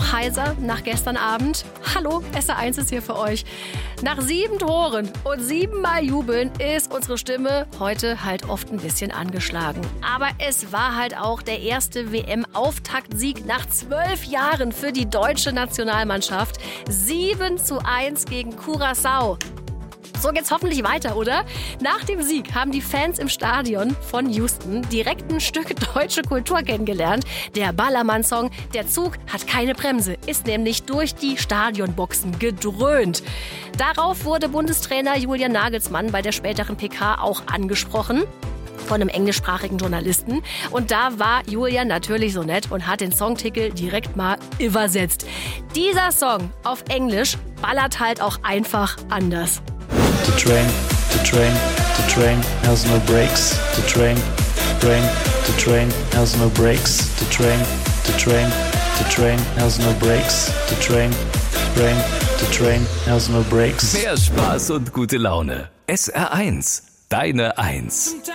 noch heiser nach gestern Abend? Hallo, SR1 ist hier für euch. Nach 7 Toren und 7 Mal Jubeln ist unsere Stimme heute halt oft ein bisschen angeschlagen. Aber es war halt auch der erste WM-Auftaktsieg nach 12 Jahren für die deutsche Nationalmannschaft. 7:1 gegen Curaçao. So geht's hoffentlich weiter, oder? Nach dem Sieg haben die Fans im Stadion von Houston direkt ein Stück deutsche Kultur kennengelernt. Der Ballermann-Song "Der Zug hat keine Bremse" ist nämlich durch die Stadionboxen gedröhnt. Darauf wurde Bundestrainer Julian Nagelsmann bei der späteren PK auch angesprochen von einem englischsprachigen Journalisten. Und da war Julian natürlich so nett und hat den Songtitel direkt mal übersetzt. Dieser Song auf Englisch ballert halt auch einfach anders. The train has no brakes. The train has no brakes. The train has no brakes. The train has no brakes. Mehr Spaß und gute Laune. SR1, deine 1.